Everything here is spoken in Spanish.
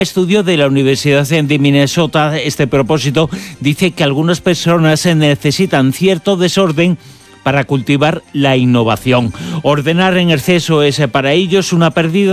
Estudio de la Universidad de Minnesota, este propósito, dice que algunas personas necesitan cierto desorden para cultivar la innovación. Ordenar en exceso es para ellos una pérdida